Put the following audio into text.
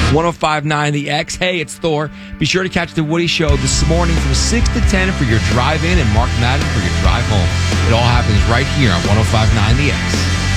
1059 The X. Hey, it's Thor. Be sure to catch The Woody Show this morning from 6 to 10 for your drive in and Mark Madden for your drive home. It all happens right here on 1059 The X.